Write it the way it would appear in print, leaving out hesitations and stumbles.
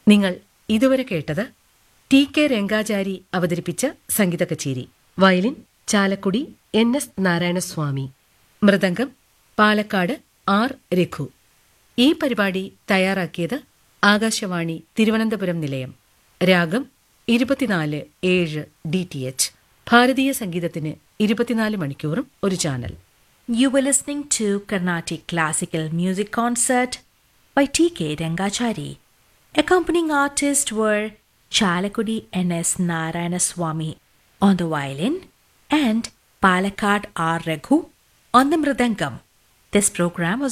നിങ്ങൾ ഇതുവരെ കേട്ടത് ടി കെ രംഗാചാരി അവതരിപ്പിച്ച സംഗീത കച്ചേരി. Violin Chalakudy NS Narayanaswamy, mridangam Palakkad R Raghu. ഈ പരിപാടി തയ്യാറാക്കിയത് ആകാശവാണി തിരുവനന്തപുരം നിലയം. രാഗം 24/7 DTH. ഭാരതീയ സംഗീതത്തിന് 24 മണിക്കൂറും ഒരു channel. You were listening to Carnatic Classical Music Concert by T.K. Rangachari. Accompanying artists were Chalakudi N.S. Narayanaswamy on the violin and Palakkad R. Raghu on the mridangam. This program was